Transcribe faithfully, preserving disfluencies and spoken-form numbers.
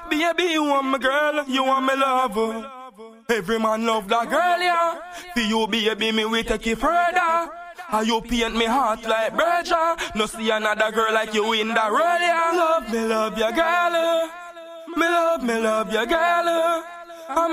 Baby, you want my girl, you want me lover. Every man love that girl, yeah. For you, baby, me we take it further. How you paint me heart like Berger. No see another girl like you in the world, yeah. Love me, love your girl. Me love, me love your girl.